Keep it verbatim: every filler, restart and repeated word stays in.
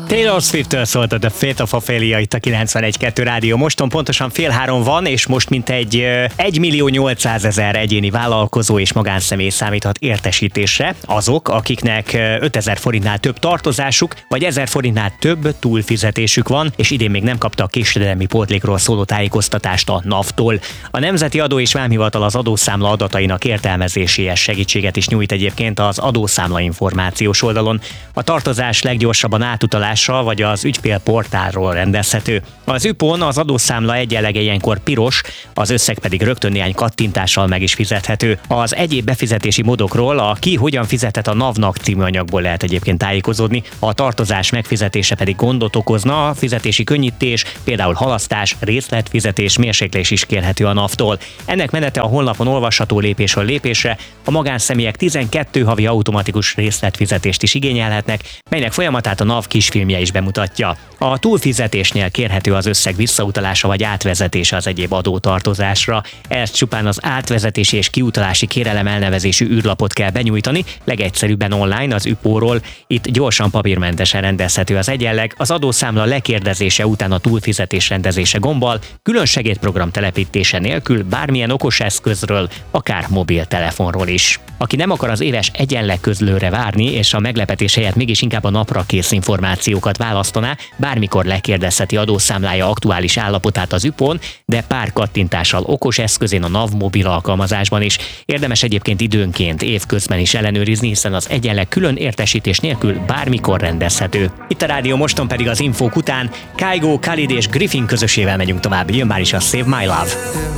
Taylor Swift-től szólt a The Fate of Ophelia itt a kilencvenegy kettő Rádió Moston, pontosan fél három van, és most mintegy egymillió-nyolcszázezer egyéni vállalkozó és magánszemély számíthat értesítésre, azok, akiknek ötezer forintnál több tartozásuk, vagy ezer forintnál több túlfizetésük van, és idén még nem kapta a késedelmi pótlékról szóló tájékoztatást a náv-tól. A Nemzeti Adó és Vámhivatal az adószámla adatainak értelmezéséhez segítséget is nyújt egyébként az adószámla információs oldalon. A tartozás leggyorsabban átutalása vagy az ügyfélportálról rendezhető. Az üpon az adószámla egyenlege ilyenkor piros, az összeg pedig rögtön néhány kattintással meg is fizethető. Az egyéb befizetési módokról a Ki hogyan fizetett a náv-nak című anyagból lehet egyébként tájékozódni, a tartozás megfizetése pedig gondot okozna, a fizetési könnyítés, például halasztás, részletfizetés, mérséklés is kérhető a náv-tól. Ennek menete a honlapon olvasható lépésről lépésre, a magánszemélyek tizenkét havi automatikus részletfizetést is igényelhetnek, melynek folyamatát a náv kisfilmje is bemutatja. A túlfizetésnél kérhető az összeg visszautalása vagy átvezetése az egyéb adótartozásra. Ezt csupán az átvezetési és kiutalási kérelem elnevezésű űrlapot kell benyújtani, legegyszerűbben online az üpóról. Itt gyorsan papírmentesen rendezhető az egyenleg, az adószámla lekérdezése után a túlfizetés rendezése gombbal, külön segédprogram telepítése nélkül bármilyen okos eszközről, akár mobiltelefonról is. Aki nem akar az éves egyenlegközlőre várni, és a meglepetés helyett mégis inkább a napra kész információkat választaná, bármikor lekérdezheti adószámlája aktuális állapotát az üpon, de pár kattintással okos eszközén a náv mobil alkalmazásban is. Érdemes egyébként időnként évközben is ellenőrizni, hiszen az egyenleg külön értesítés nélkül bármikor rendezhető. Itt a Rádió Moston pedig az infók után Kygo, Khalid és Griffin közösével megyünk tovább. Jön már is a Save My Love.